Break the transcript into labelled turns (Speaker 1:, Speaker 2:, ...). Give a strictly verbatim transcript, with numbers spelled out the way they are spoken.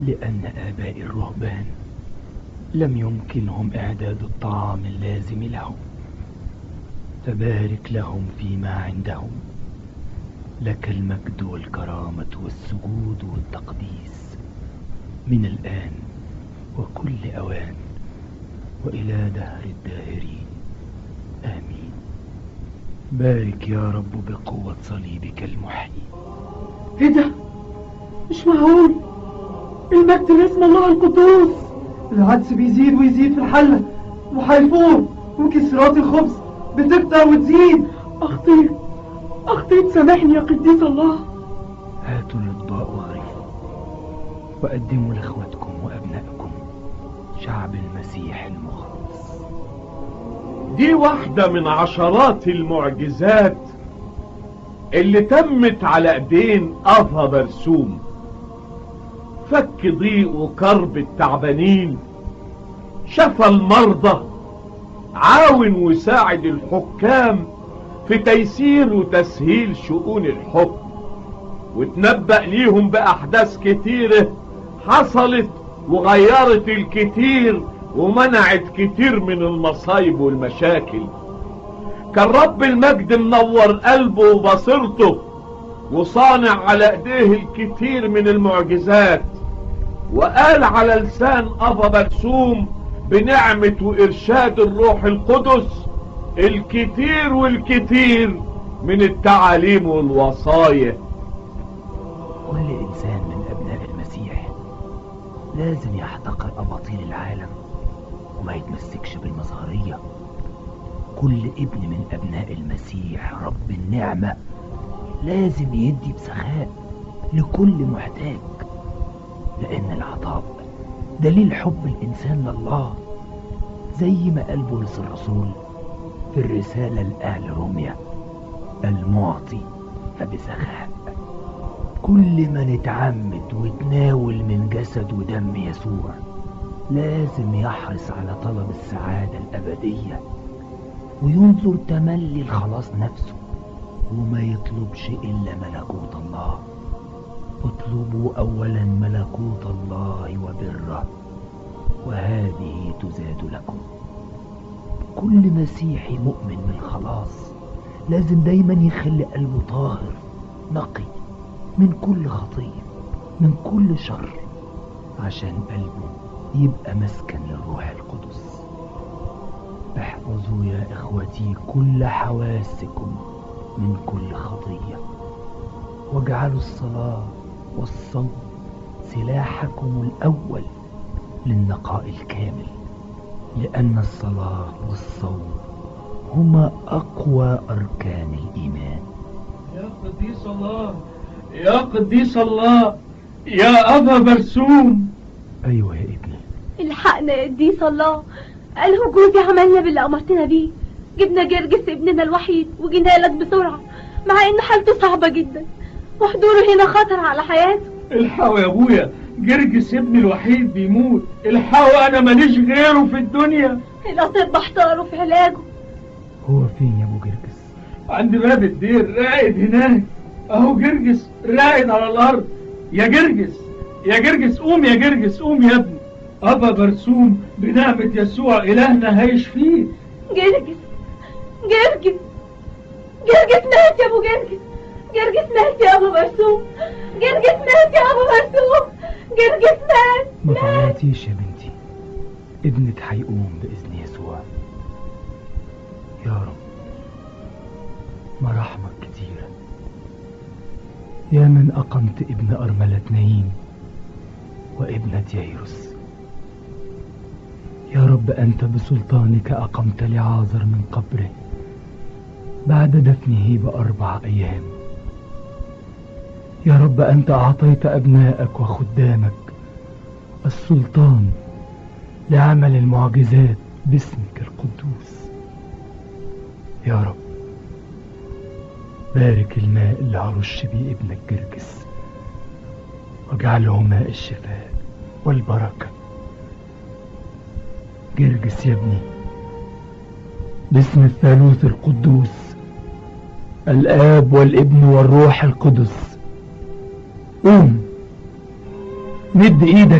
Speaker 1: لأن آباء الرهبان لم يمكنهم إعداد الطعام اللازم لهم، فبارك لهم فيما عندهم. لك المجد والكرامة والسجود والتقديس من الآن وكل أوان وإلى دهر الداهرين، آمين. بارك يا رب بقوة صليبك المحيي.
Speaker 2: ايه ده؟ مش معقول! المجد لاسم الله القدوس. العدس بيزيد ويزيد في الحلة، وهيفور، وكسرات الخبز بتكتر وتزيد. اخطيت اخطيت سامحني يا قديس الله.
Speaker 1: هاتوا الأطباق وغرفوا وقدموا لإخواتكم وأبنائكم شعب المسيح المخلص.
Speaker 3: دي واحدة من عشرات المعجزات اللي تمت على ايدين أبا برسوم. فك ضيق وكرب التعبانين، شفى المرضى، عاون وساعد الحكام في تيسير وتسهيل شؤون الحكم، وتنبأ ليهم بأحداث كتيرة حصلت وغيرت الكتير ومنعت كتير من المصايب والمشاكل. كان رب المجد منور قلبه وبصيرته وصانع على ايديه الكتير من المعجزات، وقال على لسان أبا برسوم بنعمة وإرشاد الروح القدس الكتير والكتير من التعاليم والوصايا.
Speaker 1: كل إنسان من أبناء المسيح لازم يحتقر أباطيل العالم وما يتمسكش بالمظهرية. كل ابن من أبناء المسيح رب النعمة لازم يدي بسخاء لكل محتاج، لأن العطاء دليل حب الإنسان لله، زي ما قال بولس الرسول في الرسالة لأهل روميا: المعطي فبسخاء. كل ما نتعمد وتناول من جسد ودم يسوع لازم يحرص على طلب السعادة الأبدية، وينظر تملي الخلاص نفسه، وما يطلبش إلا ملكوت الله. اطلبوا أولا ملكوت الله وبره، وهذه تزاد لكم. كل مسيحي مؤمن بالخلاص لازم دايما يخلي قلبه طاهر نقي من كل خطية، من كل شر، عشان قلبه يبقى مسكن للروح القدس. احفظوا يا إخوتي كل حواسكم من كل خطية، واجعلوا الصلاة والصوم سلاحكم الأول للنقاء الكامل، لأن الصلاة والصوم هما أقوى أركان الإيمان.
Speaker 2: يا قديس الله، يا قديس الله، يا أبا برسوم.
Speaker 1: أيوة يا ابني.
Speaker 4: الحقنا يا قديس الله، قاله جوزي عملنا باللي أمرتنا بيه. جبنا جرجس ابننا الوحيد وجينا لك بسرعة، مع إن حالته صعبة جدا وحضوره هنا خطر على حياته.
Speaker 2: الحقوا يا أبويا، جرجس ابني الوحيد بيموت. الحقوا، أنا ماليش غيره في الدنيا.
Speaker 4: الأطباء احتاروا في علاجه.
Speaker 1: هو فين يا أبو جرجس؟
Speaker 2: عند باب الدير راقد هناك. أهو جرجس راقد على الأرض. يا جرجس، يا جرجس قوم، يا جرجس قوم يا ابني. أبا برسوم بنعمة يسوع إلهنا هيشفيه.
Speaker 4: جرجس جرجس جرجس مات يا أبو جرجس. جرجس مات يا أبو برسوم. جرجس مات يا أبو برسوم. جرجس مات.
Speaker 1: ما تعيطيش يا بنتي، ابنك هيقوم بإذن يسوع. يا رب مراحمك كتيرة يا من أقمت ابن أرملة نايم وابنة ييروس. يا رب أنت بسلطانك أقمت لعازر من قبره بعد دفنه بأربع أيام. يا رب أنت أعطيت أبنائك وخدامك السلطان لعمل المعجزات باسمك القدوس. يا رب بارك الماء اللي هرش بيه ابنك جرجس، واجعله ماء الشفاء والبركة. جرجس يا ابني، باسم الثالوث القدوس الآب والابن والروح القدس، قوم مد ايدك